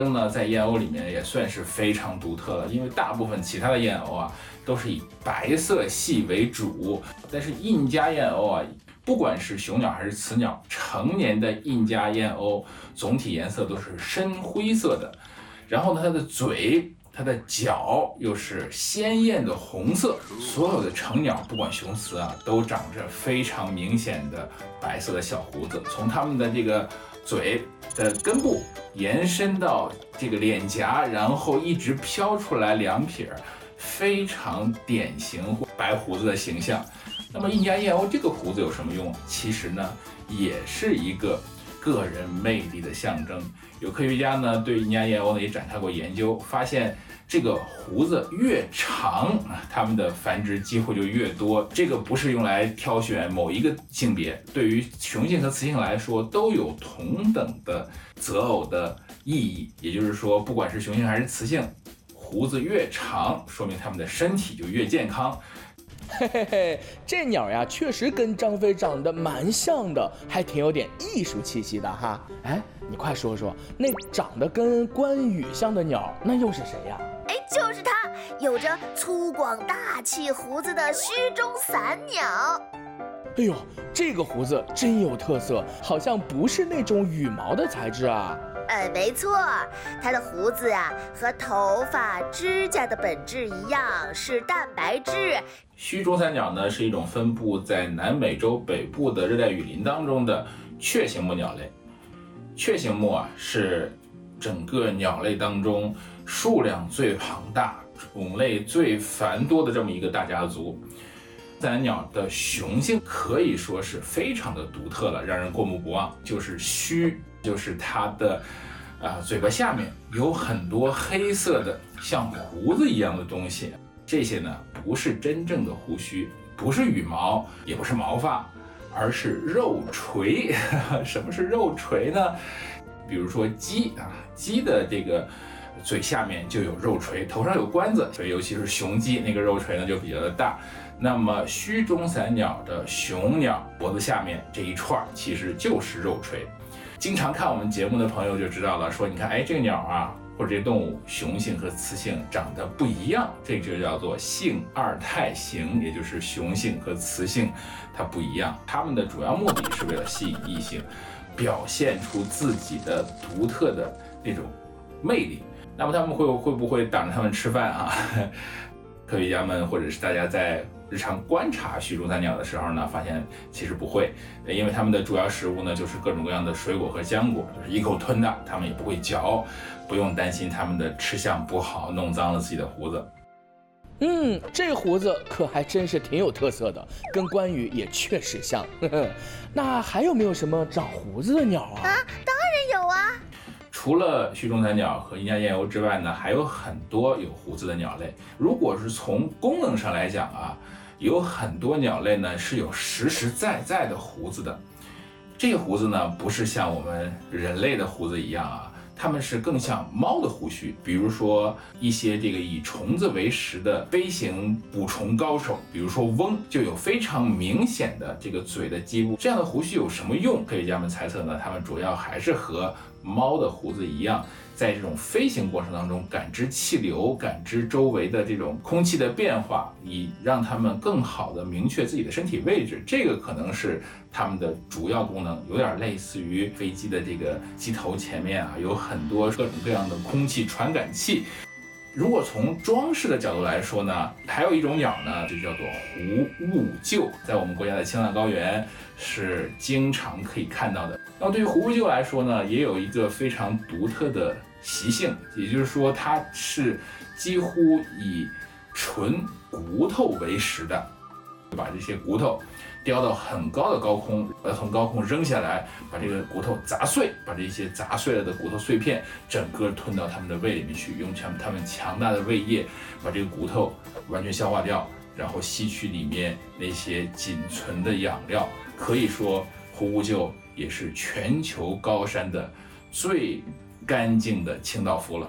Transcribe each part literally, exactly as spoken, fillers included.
呢，在燕鸥里面也算是非常独特了，因为大部分其他的燕鸥啊都是以白色系为主，但是印加燕鸥啊，不管是雄鸟还是雌鸟，成年的印加燕鸥总体颜色都是深灰色的，然后呢，它的嘴、它的脚又是鲜艳的红色。所有的成鸟，不管雄雌啊，都长着非常明显的白色的小胡子，从它们的这个嘴的根部延伸到这个脸颊，然后一直飘出来两撇，非常典型白胡子的形象。那么印加燕鸥这个胡子有什么用？其实呢，也是一个个人魅力的象征。有科学家呢对印加燕鸥呢也展开过研究，发现这个胡子越长，它们的繁殖机会就越多。这个不是用来挑选某一个性别，对于雄性和雌性来说都有同等的择偶的意义。也就是说，不管是雄性还是雌性，胡子越长，说明它们的身体就越健康。 嘿嘿嘿，这鸟呀，确实跟张飞长得蛮像的，还挺有点艺术气息的哈。哎，你快说说，那长得跟关羽像的鸟，那又是谁呀？ 哎，就是它，有着粗犷大气胡子的虚中散鸟。 哎呦，这个胡子真有特色，好像不是那种羽毛的材质啊。 呃，没错，它的胡子啊和头发、指甲的本质一样，是蛋白质。 须中散鸟呢是一种分布在南美洲北部的热带雨林当中的雀形目鸟类。雀形目啊是整个鸟类当中数量最庞大、种类最繁多的这么一个大家族。散鸟的雄性可以说是非常的独特了，让人过目不忘。就是须，就是它的啊、呃、嘴巴下面有很多黑色的像胡子一样的东西。这些呢不是真正的胡须，不是羽毛，也不是毛发，而是肉垂。什么是肉垂呢？比如说鸡啊，鸡的这个嘴下面就有肉垂，头上有冠子，所以尤其是雄鸡那个肉垂呢就比较的大。那么须中散鸟的雄鸟脖子下面这一串其实就是肉垂。经常看我们节目的朋友就知道了，说你看，哎，这个鸟啊，或者这个动物，雄性和雌性长得不一样，这就叫做性二态型，也就是雄性和雌性它不一样。它们的主要目的是为了吸引异性，表现出自己的独特的那种魅力。那么他们会会不会挡着它们吃饭啊？科学家们或者是大家在日常观察须中散鸟的时候呢，发现其实不会，因为它们的主要食物呢就是各种各样的水果和浆果，就是一口吞的，它们也不会嚼，不用担心它们的吃相不好，弄脏了自己的胡子。 嗯，这胡子可还真是挺有特色的，跟关羽也确实像。呵呵，那还有没有什么长胡子的鸟啊？ 啊，当然有啊。 除了须中散鸟和印加燕鸥之外呢，还有很多有胡子的鸟类。如果是从功能上来讲啊，有很多鸟类呢是有实实在在的胡子的。这些胡子呢，不是像我们人类的胡子一样啊，它们是更像猫的胡须。比如说一些这个以虫子为食的飞行捕虫高手，比如说翁，就有非常明显的这个嘴的基部。这样的胡须有什么用？科学家们猜测呢，它们主要还是和猫的胡子一样，在这种飞行过程当中感知气流，感知周围的这种空气的变化，以让它们更好的明确自己的身体位置。这个可能是它们的主要功能，有点类似于飞机的这个机头前面啊，有很多各种各样的空气传感器。如果从装饰的角度来说呢，还有一种鸟呢，就叫做狐兀鹫，在我们国家的青藏高原是经常可以看到的。那么对于狐兀鹫来说呢，也有一个非常独特的习性，也就是说它是几乎以纯骨头为食的，把这些骨头叼到很高的高空，呃，从高空扔下来，把这个骨头砸碎，把这些砸碎了的骨头碎片整个吞到它们的胃里面去，用它们强大的胃液把这个骨头完全消化掉，然后吸取里面那些仅存的养料。可以说狐兀鹫也是全球高山的最干净的清道夫了。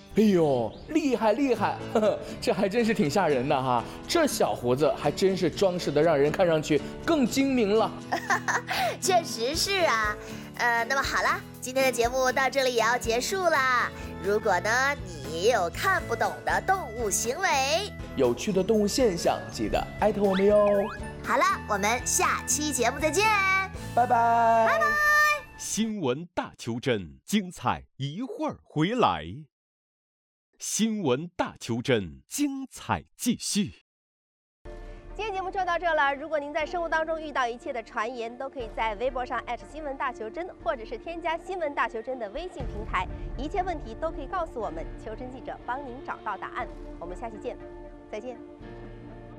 哎呦，厉害厉害，呵呵，这还真是挺吓人的哈！这小胡子还真是装饰的让人看上去更精明了。 确实是啊，呃，那么好啦，今天的节目到这里也要结束啦。如果呢你也有看不懂的动物行为、 有趣的动物现象，记得艾特我们哟。 好了，我们下期节目再见， 拜拜， 拜拜。 新闻大求真，精彩一会儿回来。新闻大求真，精彩继续。 今天节目就到这了。如果您在生活当中遇到一切的传言，都可以在微博上新闻大求真，或者是添加新闻大求真的微信平台，一切问题都可以告诉我们，求真记者帮您找到答案。我们下期见，再见。